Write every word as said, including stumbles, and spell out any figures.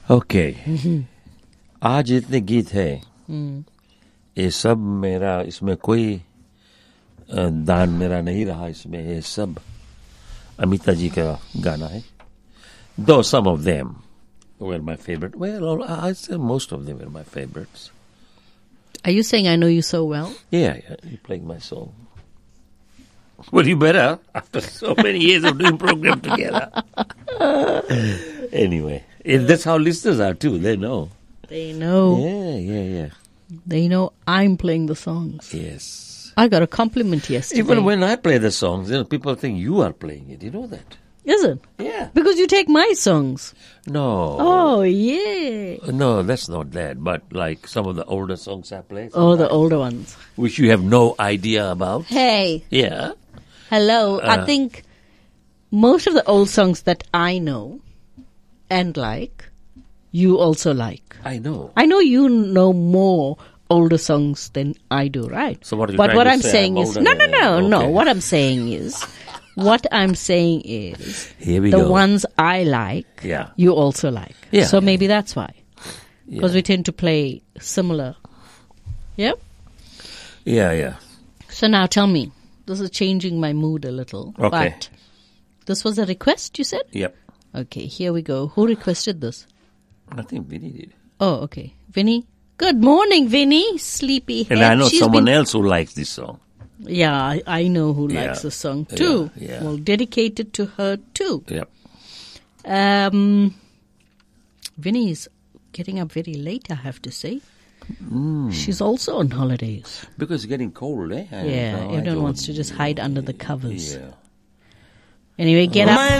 Okay आज जितने गीत है ये सब मेरा इसमें कोई अ, दान मेरा नहीं रहा इसमें ये सब अमिता जी का गाना है दो सम of them were my favorite well I say most of them were my favorites. Are you saying I know you so well? Yeah, yeah you're playing my song. Well, you better after so many years of doing program together. Anyway, it, that's how listeners are too. They know. They know. Yeah, yeah, yeah. They know I'm playing the songs. Yes. I got a compliment yesterday. Even when I play the songs, you know, people think you are playing it. You know that? Is it? Yeah. Because you take my songs. No. Oh, yeah. No, that's not that. But like some of the older songs I play. Oh, the older ones. Which you have no idea about. Hey. Yeah. Hello. Uh, I think most of the old songs that I know and like, you also like. I know. I know you know more older songs than I do, right? So what are you but trying what to I'm say? saying I'm is older no, no, than no, you. no. Okay. What I'm saying is, what I'm saying is, Here we the go. ones I like, Yeah. you also like. Yeah. So maybe that's why, because Yeah. we tend to play similar. Yep. Yeah, yeah. So now tell me, this is changing my mood a little. Okay. But this was a request, you said? Yep. Okay, here we go. Who requested this? I think Vinny did. Oh, okay. Vinny? Good morning, Vinny. Sleepy head. And I know She's someone been- else who likes this song. Yeah, I, I know who Yeah. likes the song Yeah, too. yeah. Well, dedicated to her too. Yep. Um, Vinny is getting up very late, I have to say. Mm. She's also on holidays. Because it's getting cold, eh? I Yeah, don't know. I everyone don't- wants to just hide under the covers. Yeah. Anyway, get up.